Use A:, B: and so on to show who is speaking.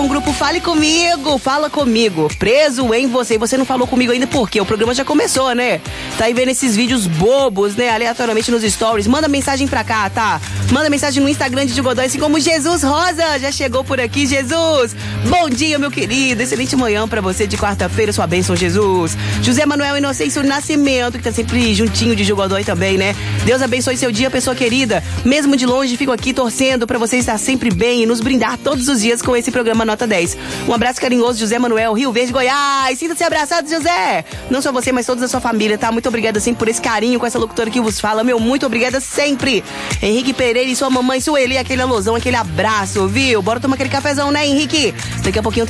A: um grupo Fale Comigo, fala comigo, preso em você. E você não falou comigo ainda porque o programa já começou, né? Tá aí vendo esses vídeos bobos, né? Aleatoriamente nos stories. Manda mensagem pra cá, tá? Manda mensagem no Instagram de Godói, assim como Jesus Rosa já chegou por aqui. Jesus, bom dia, meu querido. Excelente manhã pra você de quarta-feira, sua bênção, Jesus. José Manuel Inocêncio Nascimento, que tá sempre juntinho de Godói também, né? Deus abençoe seu dia, pessoa querida. Mesmo de longe, fico aqui torcendo pra você estar sempre bem e nos brindar todos os dias com esse programa Nota 10. Um abraço carinhoso, José Manuel, Rio Verde, Goiás. Sinta-se abraçado, José. Não só você, mas toda a sua família, tá? Muito obrigada sempre por esse carinho com essa locutora que vos fala. Meu, muito obrigada sempre. Henrique Pereira e sua mamãe Sueli, aquele alusão, aquele abraço, viu? Bora tomar aquele cafezão, né, Henrique? Daqui a pouquinho